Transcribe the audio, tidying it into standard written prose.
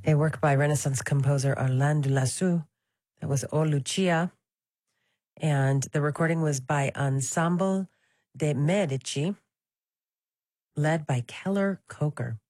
a work by Renaissance composer Alain Delassou. That was O Lucia. And the recording was by Ensemble de Medici, led by Keller Coker.